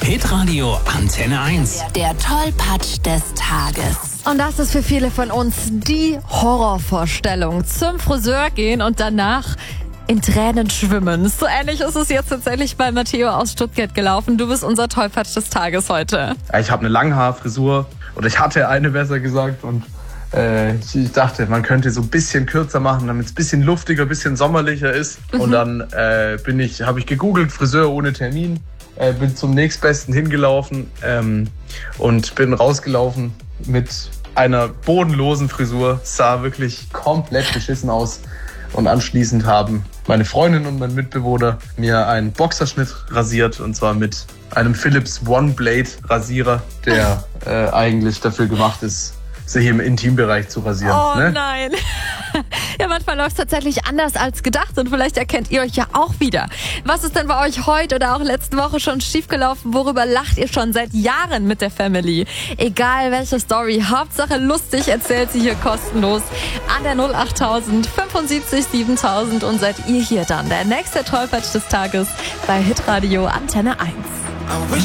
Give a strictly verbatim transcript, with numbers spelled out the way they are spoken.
Hitradio Antenne eins. Der Tollpatsch des Tages. Und das ist für viele von uns die Horrorvorstellung. Zum Friseur gehen und danach in Tränen schwimmen. So ähnlich ist es jetzt tatsächlich bei Matteo aus Stuttgart gelaufen. Du bist unser Tollpatsch des Tages heute. Ja, ich habe eine Langhaarfrisur oder ich hatte eine, besser gesagt, und äh, ich dachte, man könnte so ein bisschen kürzer machen, damit es ein bisschen luftiger, ein bisschen sommerlicher ist. Mhm. Und dann äh, bin ich, habe ich gegoogelt, Friseur ohne Termin, äh, bin zum nächstbesten hingelaufen ähm, und bin rausgelaufen mit einer bodenlosen Frisur. Sah wirklich komplett beschissen aus. Und anschließend haben meine Freundin und mein Mitbewohner mir einen Boxerschnitt rasiert, und zwar mit einem Philips One Blade Rasierer, der äh, eigentlich dafür gemacht ist, sich im Intimbereich zu rasieren. Oh ne? nein. Ja, manchmal läuft es tatsächlich anders als gedacht und vielleicht erkennt ihr euch ja auch wieder. Was ist denn bei euch heute oder auch letzte Woche schon schiefgelaufen? Worüber lacht ihr schon seit Jahren mit der Family? Egal welche Story, Hauptsache lustig, erzählt sie hier kostenlos an der null acht tausend fünfundsiebzig siebentausend und seid ihr hier dann der nächste Tollpatsch des Tages bei Hitradio Antenne eins.